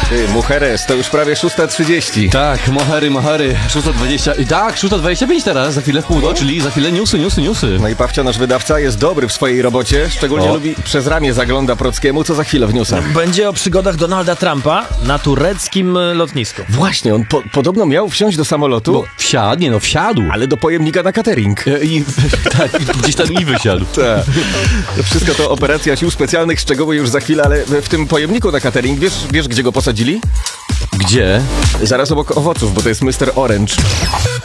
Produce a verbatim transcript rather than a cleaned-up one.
Ty, Mujeres, to już prawie szósta trzydzieści. Tak, mohery, mohery, szósta dwadzieścia. I tak, szósta dwadzieścia pięć teraz, za chwilę w pół do, czyli za chwilę newsy, newsy, newsy. No i Pawcio, nasz wydawca, jest dobry w swojej robocie. Szczególnie O. lubi przez ramię zagląda Prockiemu, co za chwilę w newsach. Będzie o przygodach Donalda Trumpa na tureckim e, lotnisku. Właśnie, on po, podobno miał wsiąść do samolotu, Bo wsiadł, nie no, wsiadł. ale do pojemnika na catering. E, I, tak, gdzieś tam i wysiadł. Tak. To wszystko to operacja sił specjalnych, szczegóły już za chwilę, ale w tym pojemniku na catering, wiesz, wiesz gdzie go posadzili? Gdzie? Zaraz obok owoców, bo to jest mister Orange.